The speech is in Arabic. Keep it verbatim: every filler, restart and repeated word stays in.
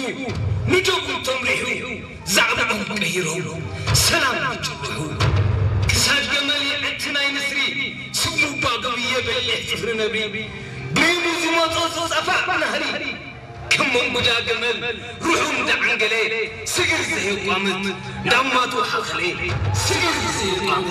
نجوم تمرحو زعبهم كهيرهم سلام جرحو كساج جمالي عتنا ينسري سبو باقوية بلح سفر نبي بيمو زماطوس صفاء نهري كم من بجا جمال روحهم دعن قليل سجر زي قامت دماتو حخلي سجر زي قامت